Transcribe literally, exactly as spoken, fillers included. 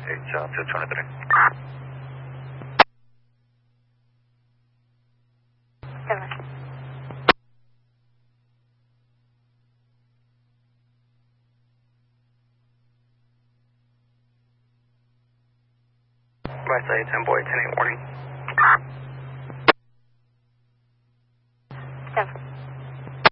H uh, two twenty-three. Right side ten boy, ten eight warning.